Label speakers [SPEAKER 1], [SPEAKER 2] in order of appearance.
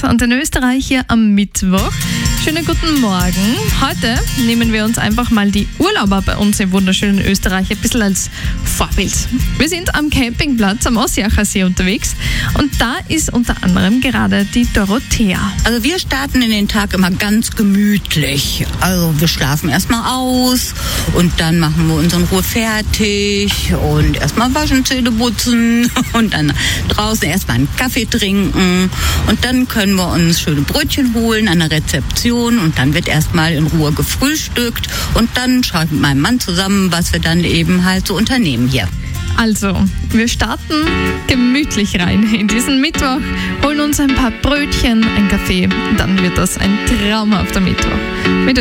[SPEAKER 1] und in Österreich hier am Mittwoch. Schönen guten Morgen. Heute nehmen wir uns einfach mal die Urlauber bei uns im wunderschönen Österreich ein bisschen als Vorbild. Wir sind am Campingplatz am Ossiacher See unterwegs und da ist unter anderem gerade die Dorothea.
[SPEAKER 2] Also wir starten in den Tag immer ganz gemütlich. Also wir schlafen erstmal aus und dann machen wir uns in Ruhe fertig und erstmal waschen, Zähne putzen und dann draußen erstmal einen Kaffee trinken und dann können wir uns schöne Brötchen holen an der Rezeption und dann wird erstmal in Ruhe gefrühstückt und dann schaue ich mit meinem Mann zusammen, was wir dann eben halt so unternehmen hier.
[SPEAKER 1] Also, wir starten gemütlich rein in diesen Mittwoch, holen uns ein paar Brötchen, einen Kaffee, dann wird das ein traumhafter Mittwoch. Mit